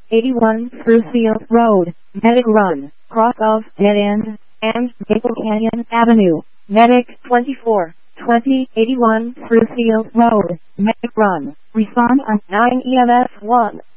81 Sprucefield Road, Medic Run, cross of Dead End, and Maple Canyon Avenue, Medic 24, 2081 Sprucefield Road, Medic Run. Respond on 9 EMS 1.